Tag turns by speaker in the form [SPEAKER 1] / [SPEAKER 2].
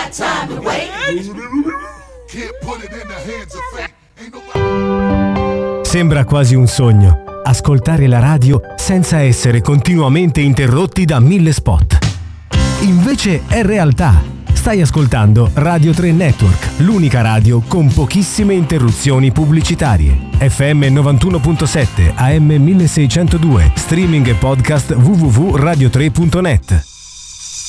[SPEAKER 1] got time to wait.
[SPEAKER 2] Can't put it in the hands of fate. Ain't nobody.
[SPEAKER 3] Sembra quasi un sogno ascoltare la radio senza essere continuamente interrotti da 1000 spot. Invece è realtà. Stai ascoltando Radio 3 Network, l'unica radio con pochissime interruzioni pubblicitarie. FM 91.7, AM 1602, streaming e podcast www.radio3.net.